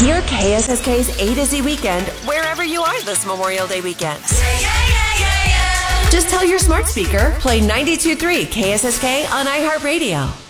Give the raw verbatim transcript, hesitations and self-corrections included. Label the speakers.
Speaker 1: Hear K S S K's A to Z Weekend wherever you are this Memorial Day weekend. Yeah, yeah, yeah, yeah, yeah. Just tell your smart speaker, play ninety-two point three K S S K on iHeartRadio.